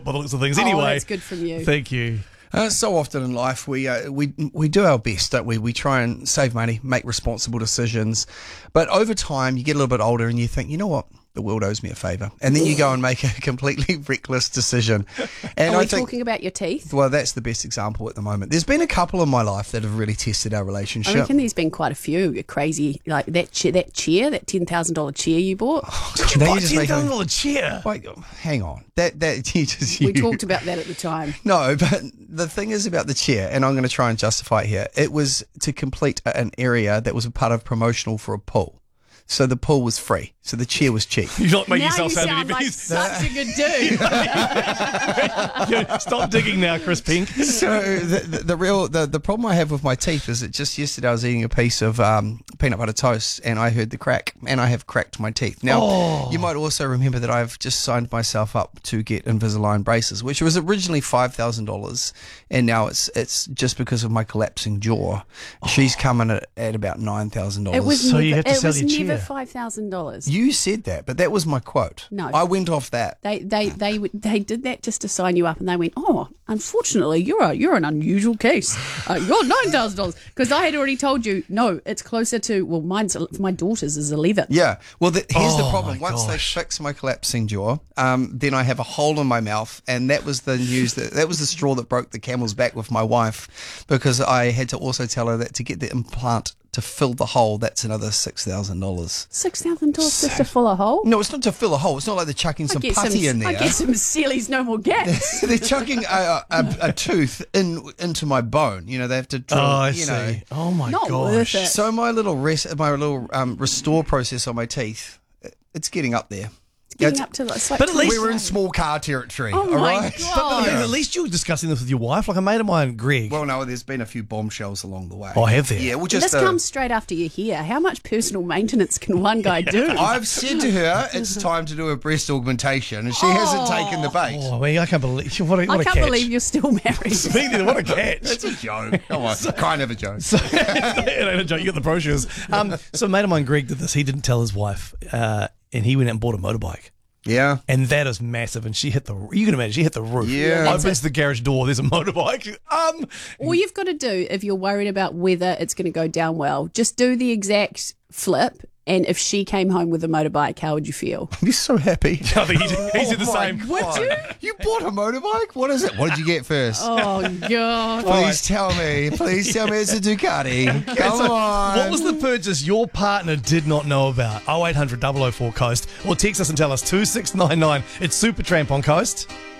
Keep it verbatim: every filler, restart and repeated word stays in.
by the looks of things. Anyway, Oh, that's good from you. Thank you. Uh, so often in life, we uh, we we do our best, don't we? We try and save money, make responsible decisions, but over time, you get a little bit older, and you think, you know what? The world owes me a favour, and then you go and make a completely reckless decision. And Are I we think, talking about your teeth? well, that's the best example at the moment. There's been a couple in my life that have really tested our I relationship. reckon there's been quite a few crazy, like that chair, that chair, that ten thousand dollar chair you bought. Did you Now buy you're a just ten making- thousand dollar chair? Wait, hang on. That that you just We you- talked about that at the time. No, but the thing is about the chair, and I'm going to try and justify it here. It was to complete a- an area that was a part of promotional for a pool. So the pool was free. So the chair was cheap. You not make Now yourself you sound, sound any like better. such a good dude. Yeah, Stop digging now, Chris Pink. So the, the, the real the, the problem I have with my teeth is that just yesterday I was eating a piece of um, peanut butter toast and I heard the crack, and I have cracked my teeth. Now Oh. you might also remember that I've just signed myself up to get Invisalign braces, which was originally five thousand dollars, and now it's it's just because of my collapsing jaw. She's coming at, at about nine thousand It was dollars. So never, you have to it sell was your never chair. five thousand dollars. You said that, but that was my quote. No. I went off that. They they they would- they did that just to sign you up, and they went, oh, unfortunately, you're a you're an unusual case. Uh, you're nine thousand dollars because I had already told you. No, it's closer to well, mine's my daughter's is eleven. Yeah. Well, the, here's the Oh, problem. my Once they gosh. fix my collapsing jaw, um, then I have a hole in my mouth, and that was the news. That that was the straw that broke the camel's back with my wife, because I had to also tell her that to get the implant to fill the hole, that's another six thousand dollars. Six thousand dollars just to fill a hole. No, it's not to fill a hole. It's not like they're chucking I some get putty some, in there. I get some Sealy's no more gas. They're chucking a, a, a tooth in into my bone. You know, they have to drill. Oh, I you see. know. Oh my Not gosh. worth it. So my little rest, my little um, restore process on my teeth, it's getting up there. Getting up to like, it's like But at least- We were in small car territory. Oh all my right? God. But at least you were discussing this with your wife. Like a mate of mine, Greg. Well, no, there's been a few bombshells along the way. Oh, have there? Yeah, well, And just this uh, comes straight after you're here. How much personal maintenance can one guy do? I've said to her it's time to do a breast augmentation, and she hasn't taken the bait. Oh, man, I can't believe what a, what I a can't catch. believe you're still married. Me neither, what a catch. It's a joke. Come on, kind of a joke. It ain't a joke. You got the brochures. Um, so a mate of mine, Greg, did this. He didn't tell his wife, uh, and he went out and bought a motorbike. Yeah. And that is massive. And she hit the, you can imagine, she hit the roof. Yeah. That's Opens the garage door, there's a motorbike. Um, All you've got to do if you're worried about whether it's going to go down well, just do the exact flip. And if she came home with a motorbike, how would you feel? You're so happy. I think he did, he did the Oh my same. God. You bought a motorbike? What is it? What did you get first? Oh, God. Please tell me. Please tell me it's a Ducati. Come So, on. what was the purchase your partner did not know about? oh eight hundred double oh four Coast. Or text us and tell us two six nine nine. It's Supertramp on Coast.